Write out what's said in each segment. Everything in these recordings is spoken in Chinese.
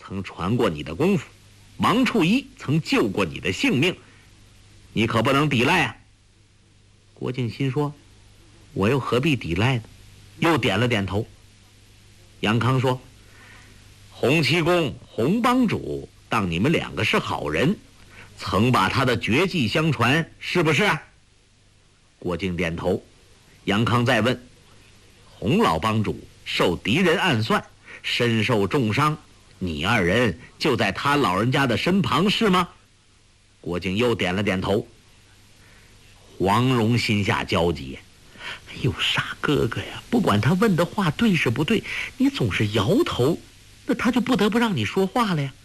曾传过你的功夫，王处一曾救过你的性命，你可不能抵赖啊。郭靖心说，我又何必抵赖呢？又点了点头。杨康说，洪七公、洪帮主当你们两个是好人，曾把他的绝技相传，是不是？郭靖点头。杨康再问，洪老帮主受敌人暗算，身受重伤，你二人就在他老人家的身旁，是吗？郭靖又点了点头。黄蓉心下焦急，哎呦，傻哥哥呀，不管他问的话对是不对，你总是摇头，那他就不得不让你说话了呀。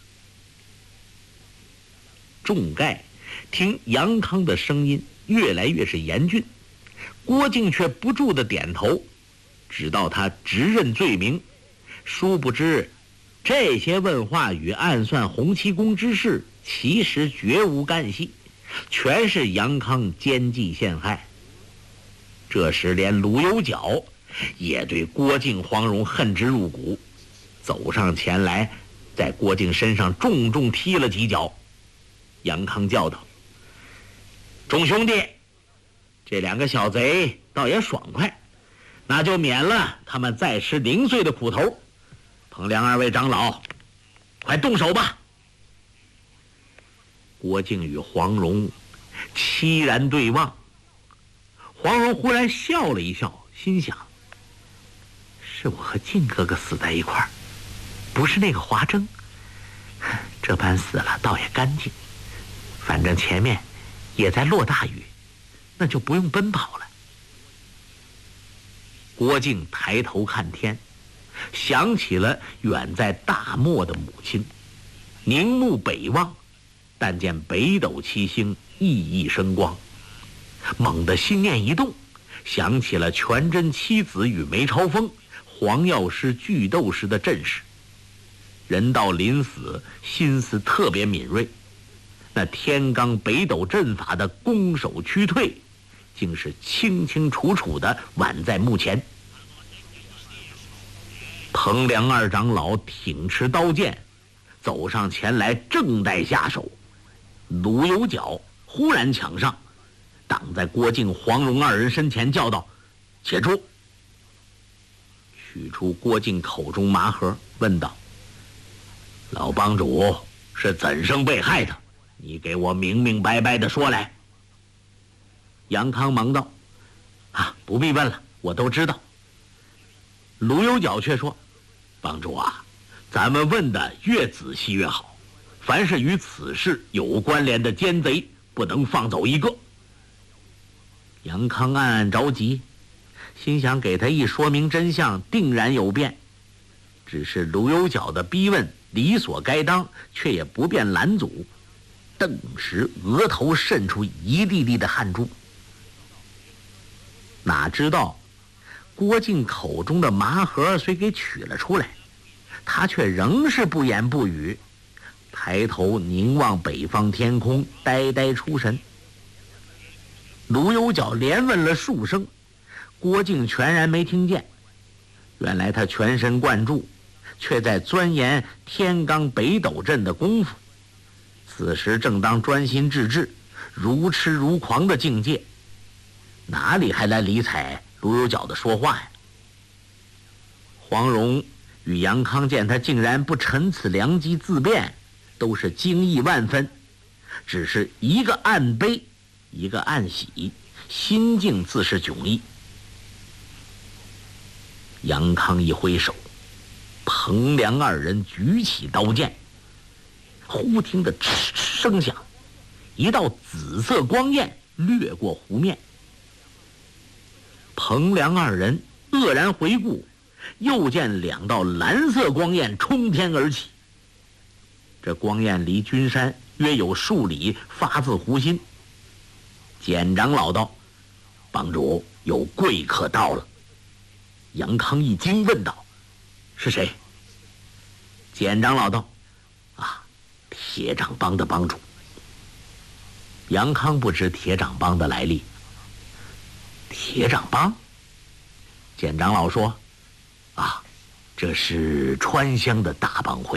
众盖听杨康的声音越来越是严峻，郭靖却不住的点头，直到他直认罪名。殊不知这些问话与暗算洪七公之事其实绝无干系，全是杨康奸计陷害。这时连卢有角也对郭靖、黄蓉恨之入骨，走上前来，在郭靖身上重重踢了几脚。杨康叫道，众兄弟，这两个小贼倒也爽快，那就免了他们再吃零碎的苦头。彭良二位长老，快动手吧。郭靖与黄蓉凄然对望，黄蓉忽然笑了一笑，心想，是我和靖哥哥死在一块儿，不是那个华筝，这般死了倒也干净，反正前面也在落大雨，那就不用奔跑了。郭靖抬头看天，想起了远在大漠的母亲，凝目北望，但见北斗七星熠熠生光，猛地心念一动，想起了全真七子与梅超风、黄药师聚斗时的阵势。人到临死，心思特别敏锐，那天罡北斗阵法的攻守驱退，竟是清清楚楚地挽在目前。彭良二长老挺持刀剑走上前来，正待下手，卢有角忽然抢上，挡在郭靖、黄蓉二人身前，叫道，且住。取出郭靖口中麻盒，问道，老帮主是怎生被害的？你给我明明白白的说来。杨康忙道，不必问了，我都知道。卢有角却说，帮主啊，咱们问的越仔细越好，凡是与此事有关联的奸贼，不能放走一个。杨康暗暗着急，心想给他一说明真相，定然有变。只是卢有角的逼问理所该当，却也不便拦阻，顿时额头渗出一粒粒的汗珠。哪知道郭靖口中的麻盒虽给取了出来，他却仍是不言不语，抬头凝望北方天空，呆呆出神。卢有角连问了数声，郭靖全然没听见。原来他全神贯注，却在钻研天罡北斗阵的功夫，此时正当专心致志，如痴如狂的境界，哪里还来理睬卢有角的说话呀？黄蓉与杨康见他竟然不趁此良机自辩，都是惊异万分，只是一个暗悲，一个暗喜，心境自是迥异。杨康一挥手，彭良二人举起刀剑，忽听得嗤嗤声响，一道紫色光焰掠过湖面。彭良二人愕然回顾，又见两道蓝色光焰冲天而起。这光焰离君山约有数里，发自湖心。简长老道，帮主有贵客到了。杨康一惊，问道，是谁？简长老道，铁掌帮的帮主。杨康不知铁掌帮的来历。铁掌帮？简长老说，这是川湘的大帮会。